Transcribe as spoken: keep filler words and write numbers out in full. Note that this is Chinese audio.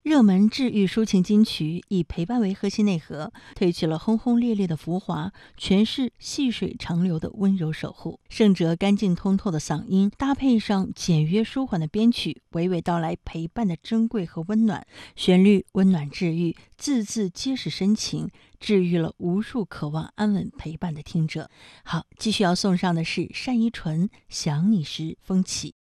热门治愈抒情金曲以陪伴为核心内核，褪去了轰轰烈烈的浮华，诠释细水长流的温柔守护。盛哲干净通透的嗓音，搭配上简约舒缓的编曲，娓娓道来陪伴的珍贵和温暖。旋律温暖治愈，字字皆是深情，治愈了无数渴望安稳陪伴的听者。好，继续要送上的是单依纯《想你时风起》。